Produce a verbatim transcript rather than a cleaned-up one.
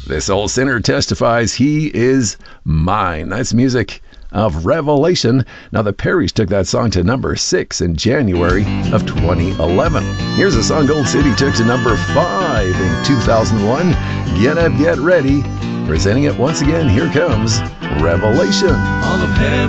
This old sinner testifies he is mine. That's music of Revelation. Now, the Perrys took that song to number six in January of twenty eleven. Here's a song Gold City took to number five in two thousand one. Get up, get ready. Presenting it once again, here comes Revelation. All of heaven